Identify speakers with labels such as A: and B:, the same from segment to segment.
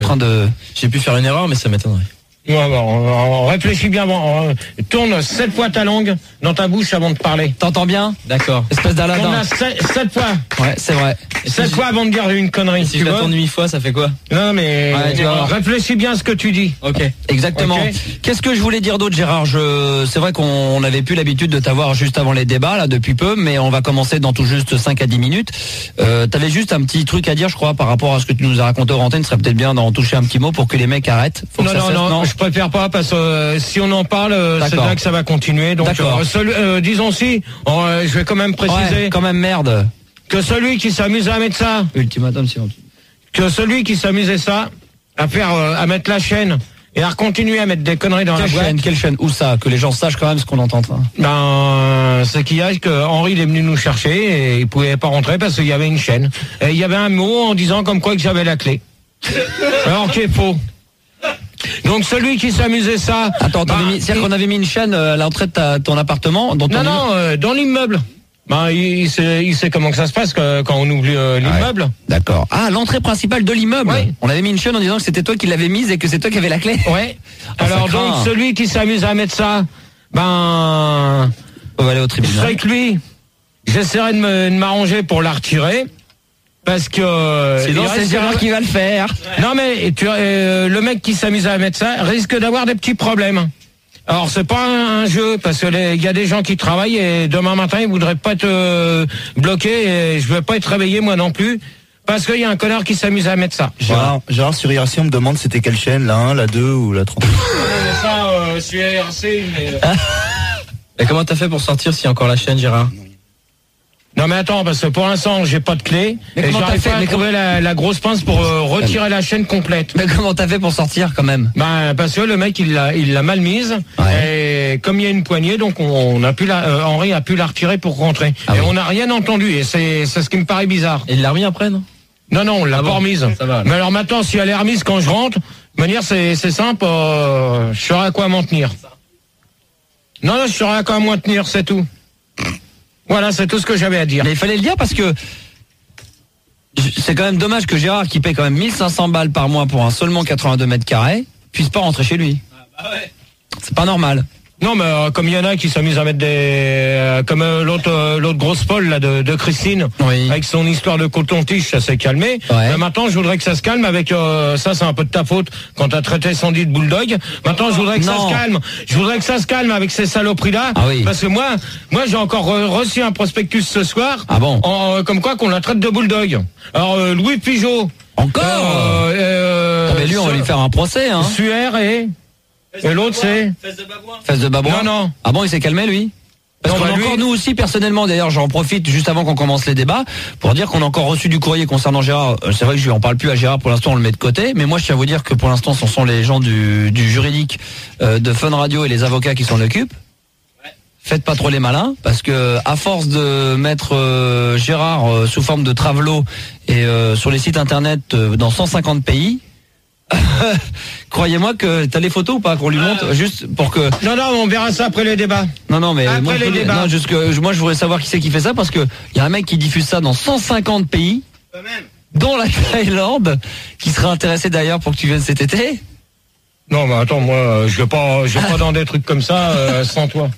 A: train de...
B: J'ai pu faire une erreur, mais ça m'étonnerait.
C: Ouais, bon, on réfléchit bien. Bon, tourne 7 fois ta langue dans ta bouche avant de parler.
A: T'entends bien?
B: D'accord.
A: Espèce d'Aladin.
C: Tourne 7 fois.
A: Ouais, c'est vrai.
C: 7 fois avant de dire une connerie.
B: Si je la tourne 8 fois, ça fait quoi?
C: Non, mais
A: Ouais, tu vas voir.
C: réfléchis bien à ce que tu dis.
B: Ok.
A: Exactement.
C: Ok.
A: Qu'est-ce que je voulais dire d'autre, Gérard? C'est vrai qu'on n'avait plus l'habitude de t'avoir juste avant les débats, là, depuis peu, mais on va commencer dans tout juste 5 à 10 minutes. T'avais juste un petit truc à dire, je crois, par rapport à ce que tu nous as raconté aux antennes. Ce serait peut-être bien d'en toucher un petit mot pour que les mecs arrêtent. Faut que ça cesse,
C: Non, je préfère pas parce que si on en parle, c'est
A: D'accord.
C: là que ça va continuer. Donc,
A: D'accord.
C: disons si, je vais quand même préciser
A: Ouais, quand même, merde.
C: que celui qui s'amuse à mettre ça,
A: Ultimatum, si on...
C: que celui qui s'amusait ça à faire, à mettre la chaîne et à continuer à mettre des conneries dans la boîte.
A: Quelle chaîne? Où ça? Que les gens sachent quand même ce qu'on entend.
C: Ben, c'est qu'il y a que Henri il est venu nous chercher et il pouvait pas rentrer parce qu'il y avait une chaîne. Et il y avait un mot en disant comme quoi que j'avais la clé. Alors qui est faux. Donc celui qui s'amusait ça.
A: Attends, c'est-à-dire qu'on avait mis une chaîne à l'entrée de ton appartement dans ton
C: dans l'immeuble. Ben, il sait comment que ça se passe quand on ouvre l'immeuble.
A: Ouais. D'accord. Ah, l'entrée principale de l'immeuble.
C: Ouais.
A: On avait mis une chaîne en disant que c'était toi qui l'avais mise et que c'est toi qui avais la clé.
C: Ouais.
A: Ah,
C: Alors
A: ça
C: donc
A: craint.
C: celui qui s'amuse à mettre ça, ben,
A: On va aller au
C: je
A: tribunal.
C: serais que lui. J'essaierai de m'arranger pour la retirer. Parce que
A: Sinon, c'est Gérard qui va le faire.
C: Non mais le mec qui s'amuse à mettre ça risque d'avoir des petits problèmes. Alors c'est pas un jeu parce que il y a des gens qui travaillent et demain matin ils voudraient pas être bloqués et je veux pas être réveillé moi non plus parce qu'il y a un connard qui s'amuse à mettre ça.
D: Gérard sur IRC on me demande c'était quelle chaîne, la 1, la 2 ou la 3.
C: Ça sur RC mais
B: Et comment t'as fait pour sortir s'il y a encore la chaîne, Gérard?
C: non mais attends parce que pour l'instant j'ai pas de clé
A: Mais
C: et
A: comment
C: j'arrive
A: t'as fait
C: pas à trouver la grosse pince pour retirer la chaîne complète.
A: Mais comment t'as fait pour sortir quand même?
C: Ben parce que le mec il l'a mal mise et comme il y a une poignée donc on a pu Henri a pu la retirer pour rentrer et on n'a rien entendu et c'est ce qui me paraît bizarre.
B: Et il l'a remis après, non?
C: Non on l'a pas remise.
B: Ça va, alors.
C: Mais alors maintenant si elle est remise quand je rentre, de manière c'est simple, je saurai à quoi m'en tenir. Non je saurai à quoi m'en tenir, c'est tout. Voilà, c'est tout ce que j'avais à dire.
A: Mais il fallait le dire parce que c'est quand même dommage que Gérard, qui paie quand même 1500 balles par mois pour un seulement 82 mètres carrés, puisse pas rentrer chez lui. C'est pas normal.
C: Non mais comme il y en a qui s'amusent à mettre des comme l'autre grosse Paul là de Christine
A: Oui.
C: avec son histoire de coton-tige, ça s'est calmé.
A: Ouais.
C: Mais maintenant je voudrais que ça se calme avec ça c'est un peu de ta faute quand t'as traité Sandy de bulldog. Maintenant je voudrais que ça
A: Non.
C: se calme. Je voudrais que ça se calme avec ces saloperies là
A: Ah oui.
C: parce que moi j'ai encore reçu un prospectus ce soir
A: Ah bon?
C: comme quoi qu'on la traite de bulldog. Alors Louis Pigeot
A: Encore Ah, mais lui, on va lui faire un procès, hein.
C: Suer et l'autre c'est
A: Fesse de babouin.
C: Non.
A: Ah bon, il s'est calmé, lui? Parce
C: Non,
A: qu'on
C: bah,
A: a encore,
C: lui-
A: nous aussi, personnellement, d'ailleurs, j'en profite juste avant qu'on commence les débats, pour dire qu'on a encore reçu du courrier concernant Gérard. C'est vrai que je lui en parle plus à Gérard, pour l'instant, on le met de côté, mais moi, je tiens à vous dire que pour l'instant, ce sont les gens du juridique de Fun Radio et les avocats qui s'en occupent. Faites pas trop les malins, parce que à force de mettre Gérard sous forme de travelot et sur les sites internet dans 150 pays, croyez-moi que t'as les photos ou pas qu'on lui montre juste pour que
C: Non, on verra ça après les débats.
A: non mais
C: Après
A: moi,
C: les débats.
A: non, juste que moi je voudrais savoir qui c'est qui fait ça parce que il y a un mec qui diffuse ça dans 150 pays dont la Thaïlande qui serait intéressé d'ailleurs pour que tu viennes cet été.
C: Non, mais attends, moi, je vais pas dans des trucs comme ça sans toi.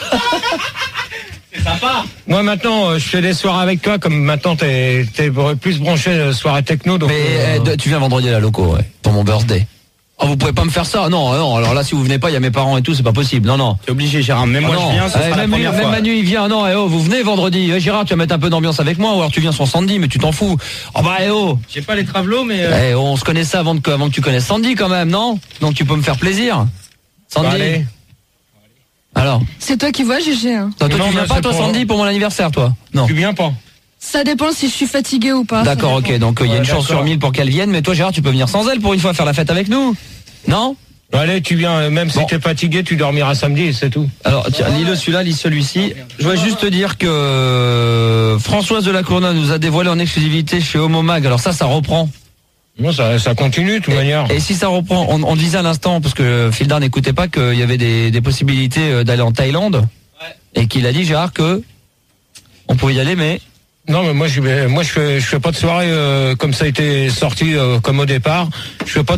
B: C'est sympa.
C: Moi, maintenant, je fais des soirées avec toi, comme maintenant, t'es plus branché soirée techno. Donc,
A: Mais tu viens vendredi à la loco, ouais, pour mon birthday. Oh, vous pouvez pas me faire ça. Non, alors là si vous venez pas, il y a mes parents et tout, c'est pas possible. Non.
D: T'es obligé Gérard, même moi
A: non.
D: je viens, ce sera la
A: même
D: première
A: même
D: fois.
A: Manu il vient. Non, vous venez vendredi. Gérard, tu vas mettre un peu d'ambiance avec moi ou alors tu viens sur Sandy, mais tu t'en fous. Oh bah
B: J'ai pas les travelots, mais...
A: on se connaissait avant que tu connaisses Sandy quand même, non? Donc tu peux me faire plaisir. Sandy.
C: bah, allez.
A: Alors,
E: C'est toi qui vois, GG. Hein.
A: toi
C: Non,
A: tu viens
C: mais
A: pas
C: c'est
A: toi
C: pour-
A: Sandy pour mon anniversaire toi? Non.
C: Tu viens pas.
E: Ça dépend si je suis fatiguée ou pas.
A: D'accord,
E: ça
A: ok.
E: dépend.
A: Donc il y a une
C: Ouais,
A: chance sur
C: d'accord.
A: 1000 pour qu'elle vienne, mais toi Gérard, tu peux venir sans elle pour une fois faire la fête avec nous? Non?
C: Allez, tu viens, même si
A: Bon.
C: t'es fatigué, tu dormiras samedi, c'est tout.
A: Alors, tiens, lis-le celui-là, lis celui-ci. Je voudrais juste te dire que Françoise de la Courneuve nous a dévoilé en exclusivité chez Homo Mag. Alors ça reprend.
C: Non, ça continue, de toute manière.
A: Et si ça reprend, on disait à l'instant, parce que Fildar n'écoutait pas, qu'il y avait des possibilités d'aller en Thaïlande. Et qu'il a dit, Gérard, que on pouvait y aller, mais...
C: Non, mais moi, je fais pas de soirée comme ça a été sorti comme au départ. Je fais pas